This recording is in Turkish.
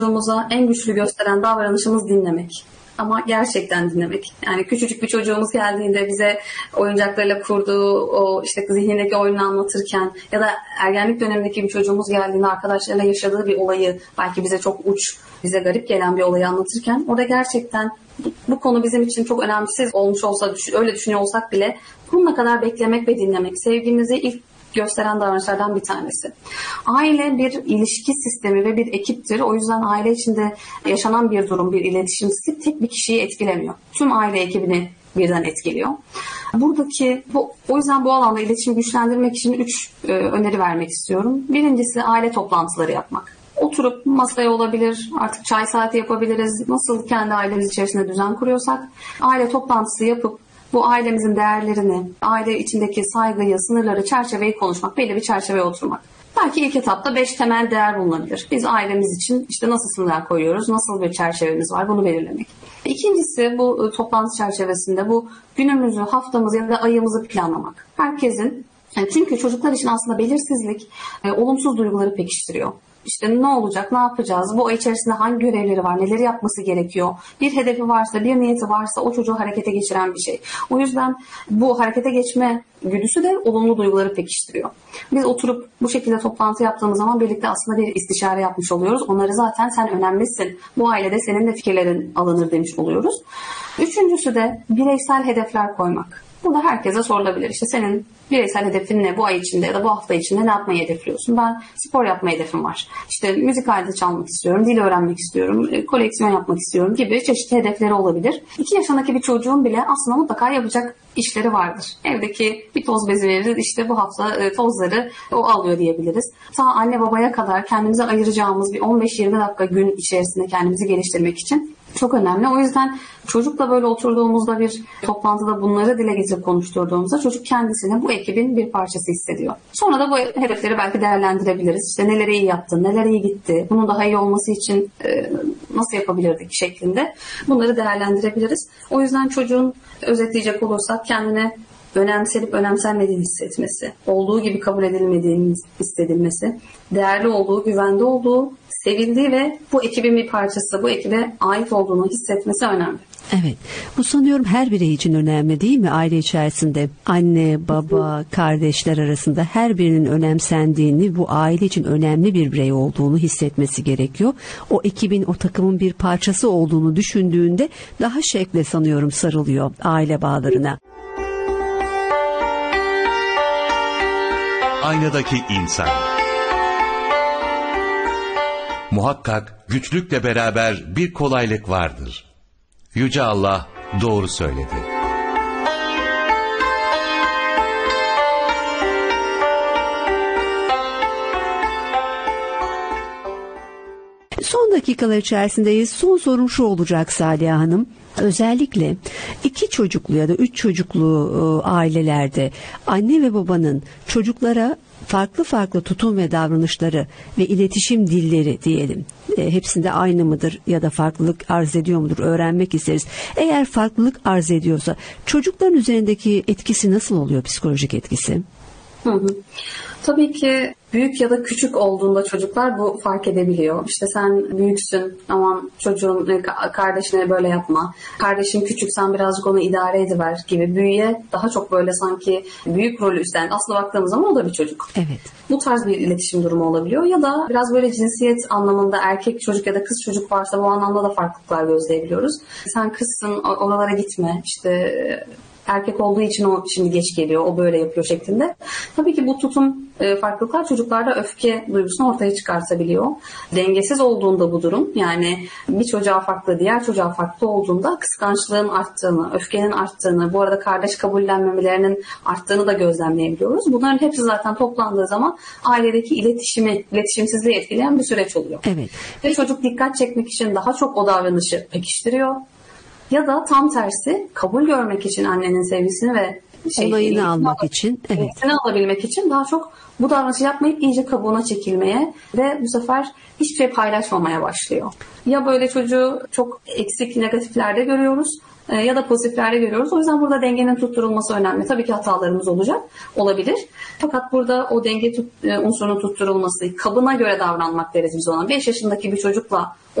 çocuğumuza en güçlü gösteren davranışımız dinlemek. Ama gerçekten dinlemek. Yani küçücük bir çocuğumuz geldiğinde bize oyuncaklarıyla kurduğu o işte zihnindeki oyunu anlatırken ya da ergenlik dönemindeki bir çocuğumuz geldiğinde arkadaşlarıyla yaşadığı bir olayı, belki bize çok bize garip gelen bir olayı anlatırken orada gerçekten bu konu bizim için çok önemsiz olmuş olsa, öyle düşünüyor olsak bile bununla kadar beklemek ve dinlemek sevgimizi ilk gösteren davranışlardan bir tanesi. Aile bir ilişki sistemi ve bir ekiptir. O yüzden aile içinde yaşanan bir durum, bir iletişimsizlik tek bir kişiyi etkilemiyor. Tüm aile ekibini birden etkiliyor. O yüzden bu alanda iletişimi güçlendirmek için 3 öneri vermek istiyorum. Birincisi aile toplantıları yapmak. Oturup masaya olabilir, artık çay saati yapabiliriz. Nasıl kendi ailemiz içerisinde düzen kuruyorsak aile toplantısı yapıp bu ailemizin değerlerini, aile içindeki saygıyı, sınırları, çerçeveyi konuşmak, belli bir çerçeveye oturmak. Belki ilk etapta 5 temel değer bulunabilir. Biz ailemiz için işte nasıl sınırlar koyuyoruz, nasıl bir çerçevemiz var, bunu belirlemek. İkincisi bu toplantı çerçevesinde bu günümüzü, haftamızı ya da ayımızı planlamak. Çünkü çocuklar için aslında belirsizlik olumsuz duyguları pekiştiriyor. İşte ne olacak, ne yapacağız, bu ay içerisinde hangi görevleri var, neleri yapması gerekiyor, bir hedefi varsa, bir niyeti varsa o çocuğu harekete geçiren bir şey. O yüzden bu harekete geçme güdüsü de olumlu duyguları pekiştiriyor. Biz oturup bu şekilde toplantı yaptığımız zaman birlikte aslında bir istişare yapmış oluyoruz. Onları zaten sen önemlisin, bu ailede senin de fikirlerin alınır demiş oluyoruz. Üçüncüsü de bireysel hedefler koymak. Bu da herkese sorulabilir. İşte senin bireysel hedefin ne? Bu ay içinde ya da bu hafta içinde ne yapmayı hedefliyorsun? Ben spor yapma hedefim var. İşte müzik aleti çalmak istiyorum, dil öğrenmek istiyorum, koleksiyon yapmak istiyorum gibi çeşitli hedefleri olabilir. 2 yaşındaki bir çocuğun bile aslında mutlaka yapacak işleri vardır. Evdeki bir toz bezi veririz, işte bu hafta tozları o alıyor diyebiliriz. Ta anne babaya kadar kendimize ayıracağımız bir 15-20 dakika gün içerisinde kendimizi geliştirmek için çok önemli. O yüzden çocukla böyle oturduğumuzda bir toplantıda bunları dile getirip konuşturduğumuzda çocuk kendisini bu ekibin bir parçası hissediyor. Sonra da bu hedefleri belki değerlendirebiliriz. İşte neleri iyi yaptın, neler iyi gitti, bunun daha iyi olması için nasıl yapabilirdik şeklinde bunları değerlendirebiliriz. O yüzden çocuğun özetleyecek olursak kendine önemsenip önemsenmediğini hissetmesi, olduğu gibi kabul edilmediğini hissedilmesi, değerli olduğu, güvende olduğu, sevildiği ve bu ekibin bir parçası, bu ekibe ait olduğunu hissetmesi önemli. Evet. Bu sanıyorum her birey için önemli değil mi? Aile içerisinde anne, baba, kardeşler arasında her birinin önemsendiğini, bu aile için önemli bir birey olduğunu hissetmesi gerekiyor. O ekibin, o takımın bir parçası olduğunu düşündüğünde daha şevkle sanıyorum sarılıyor aile bağlarına. Aynadaki insan. Muhakkak güçlükle beraber bir kolaylık vardır. Yüce Allah doğru söyledi. Son dakikalar içerisindeyiz. Son sorum şu olacak Saliha Hanım. Özellikle 2 çocuklu ya da 3 çocuklu ailelerde anne ve babanın çocuklara farklı tutum ve davranışları ve iletişim dilleri diyelim. Hepsinde aynı mıdır ya da farklılık arz ediyor mudur öğrenmek isteriz. Eğer farklılık arz ediyorsa çocukların üzerindeki etkisi nasıl oluyor, psikolojik etkisi? Tabii ki büyük ya da küçük olduğunda çocuklar bu fark edebiliyor. İşte sen büyüksün, aman çocuğun kardeşine böyle yapma. Kardeşin küçük, sen birazcık onu idare ediver gibi büyüye daha çok böyle sanki büyük rolü üstlen. Aslında baktığımız zaman o da bir çocuk. Evet. Bu tarz bir iletişim durumu olabiliyor. Ya da biraz böyle cinsiyet anlamında erkek çocuk ya da kız çocuk varsa bu anlamda da farklılıklar gözleyebiliyoruz. Sen kızsın, oralara gitme. İşte erkek olduğu için o şimdi geç geliyor, o böyle yapıyor şeklinde. Tabii ki bu tutum farklılıklar çocuklarda öfke duygusunu ortaya çıkartabiliyor. Dengesiz olduğunda bu durum, yani bir çocuğa farklı, diğer çocuğa farklı olduğunda kıskançlığın arttığını, öfkenin arttığını, bu arada kardeş kabullenmemelerinin arttığını da gözlemleyebiliyoruz. Bunların hepsi zaten toplandığı zaman ailedeki iletişimsizliği etkileyen bir süreç oluyor. Evet. Ve çocuk dikkat çekmek için daha çok o davranışı pekiştiriyor. Ya da tam tersi, kabul görmek için annenin sevgisini ve onayını almak için, evet, alabilmek için daha çok bu davranışı yapmayıp iyice kabuğuna çekilmeye ve bu sefer hiçbir şey paylaşmamaya başlıyor. Ya böyle çocuğu çok eksik negatiflerde görüyoruz ya da pozitiflerde görüyoruz. O yüzden burada dengenin tutturulması önemli. Tabii ki hatalarımız olabilir. Fakat burada o denge unsurunun tutturulması, kabına göre davranmak deriz biz ona. 5 yaşındaki bir çocukla